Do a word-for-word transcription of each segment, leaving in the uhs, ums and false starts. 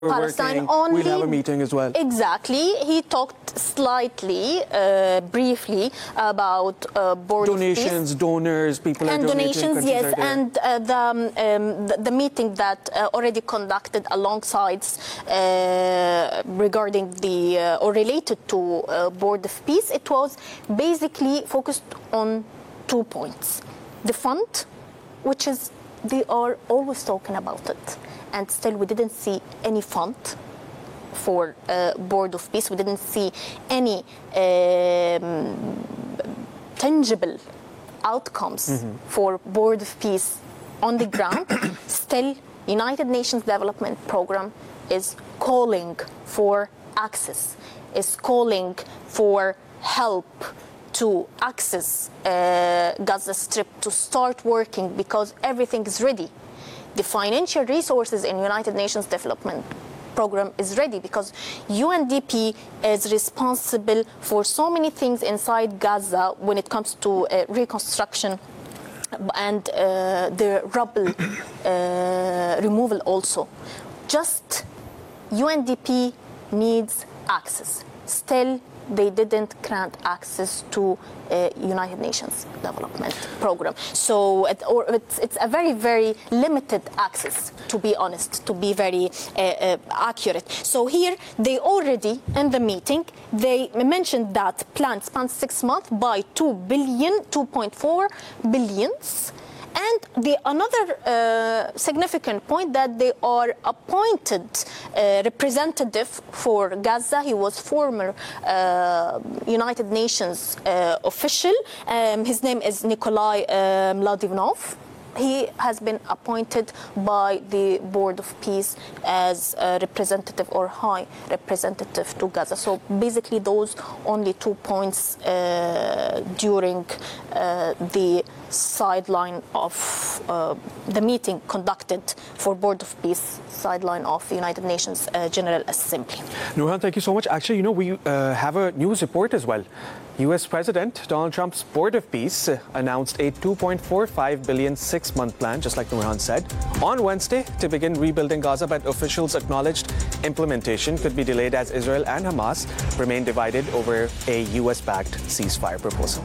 Palestine working, only. we'll have a meeting as well. Exactly. He talked slightly, uh, briefly about uh, board donations, of peace. donors, people and are donations, yes, are and uh, the, um, the the meeting that uh, already conducted alongside uh, regarding the uh, or related to uh, board of peace. It was basically focused on two points: the fund, which is they are always talking about it. And still we didn't see any fund for uh, board of peace. We didn't see any um, tangible outcomes mm-hmm. for board of peace on the ground. Still, United Nations Development Program is calling for access, is calling for help to access uh, Gaza Strip, to start working, because everything is ready. The financial resources in United Nations Development Program is ready, because U N D P is responsible for so many things inside Gaza when it comes to uh, reconstruction and uh, the rubble uh, removal also. Just U N D P needs access. Still, they didn't grant access to uh, United Nations Development Program. So it, or it's, it's a very, very limited access, to be honest, to be very uh, uh, accurate. So here, they already, in the meeting, they mentioned that plan spans six months by two billion, two point four billions. And the another uh, significant point that they are appointed uh, representative for Gaza. He was former uh, United Nations uh, official. Um, his name is Nikolai uh, Mladinov. He has been appointed by the Board of Peace as a representative or high representative to Gaza. So basically those only two points uh, during uh, the sideline of uh, the meeting conducted for Board of Peace, sideline of the United Nations uh, General Assembly. Nurhan, thank you so much. Actually, you know, we uh, have a news report as well. U S President Donald Trump's Board of Peace announced a two point four five billion six-month plan, just like Nurhan said, on Wednesday to begin rebuilding Gaza, but officials acknowledged implementation could be delayed as Israel and Hamas remain divided over a U S-backed ceasefire proposal.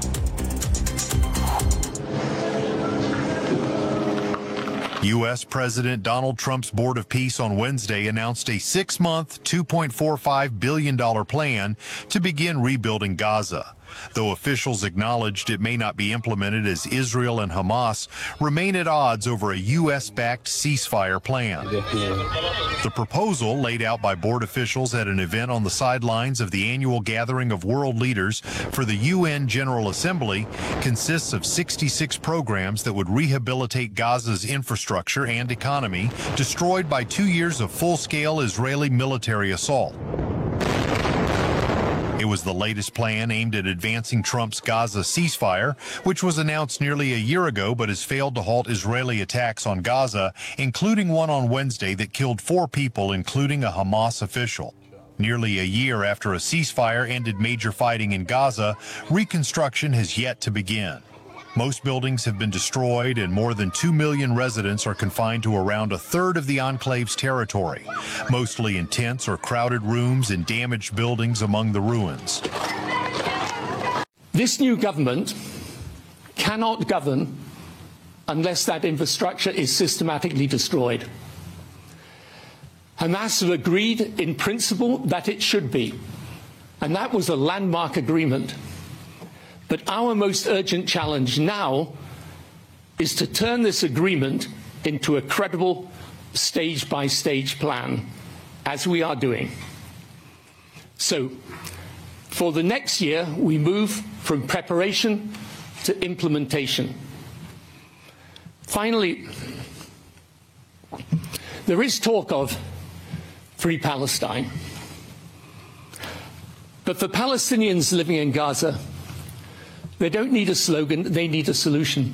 U S President Donald Trump's Board of Peace on Wednesday announced a six-month, two point four five billion dollars plan to begin rebuilding Gaza, though officials acknowledged it may not be implemented as Israel and Hamas remain at odds over a U S-backed ceasefire plan. The proposal, laid out by board officials at an event on the sidelines of the annual gathering of world leaders for the U N General Assembly, consists of sixty-six programs that would rehabilitate Gaza's infrastructure and economy destroyed by two years of full-scale Israeli military assault. It was the latest plan aimed at advancing Trump's Gaza ceasefire, which was announced nearly a year ago but has failed to halt Israeli attacks on Gaza, including one on Wednesday that killed four people, including a Hamas official. Nearly a year after a ceasefire ended major fighting in Gaza, reconstruction has yet to begin. Most buildings have been destroyed and more than two million residents are confined to around a third of the enclave's territory, mostly in tents or crowded rooms and damaged buildings among the ruins. This new government cannot govern unless that infrastructure is systematically destroyed. Hamas have agreed in principle that it should be, and that was a landmark agreement. But our most urgent challenge now is to turn this agreement into a credible stage-by-stage plan, as we are doing. So, for the next year, we move from preparation to implementation. Finally, there is talk of Free Palestine. But for Palestinians living in Gaza, they don't need a slogan, they need a solution.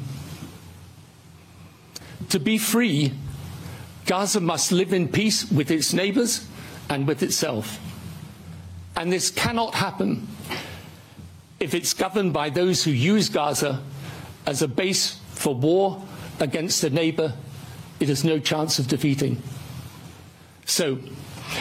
To be free, Gaza must live in peace with its neighbors and with itself. And this cannot happen if it's governed by those who use Gaza as a base for war against a neighbor it has no chance of defeating. So